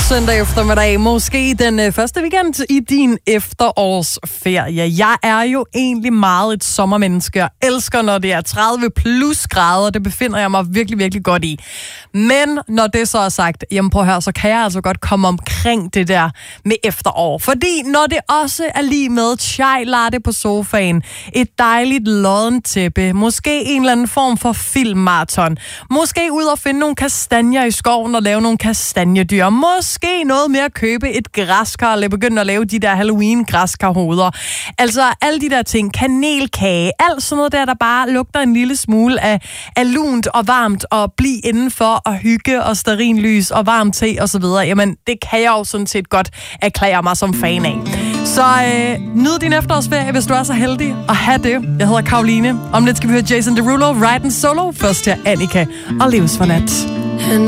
søndag eftermiddag. Måske den første weekend i din efterårsferie. Jeg er jo egentlig meget et sommermenneske og elsker, når det er 30 plus grader. Det befinder jeg mig virkelig, virkelig godt i. Men når det så er sagt, jamen prøv at høre, så kan jeg altså godt komme omkring det der med efterår. Fordi når det også er lige med chai latte på sofaen, et dejligt loddentæppe, måske en eller anden form for filmmarathon, måske ud og finde nogle kastanjer i skoven og lave nogle kastanjedyr, måske noget med at købe et græskar, eller begynde at lave de der Halloween-græskarhoveder. Altså alle de der ting, kanelkage, alt sådan noget der bare lugter en lille smule af lunt og varmt, og blive indenfor og hygge og stearinlys og varm te og så videre. Jamen, det kan jeg jo sådan set godt erklære mig som fan af. Så nyd din efterårsferie, hvis du er så heldig at have det. Jeg hedder Karoline. Om lidt skal vi høre Jason Derulo, Ride and Solo. Først til Annika og Leves for nat.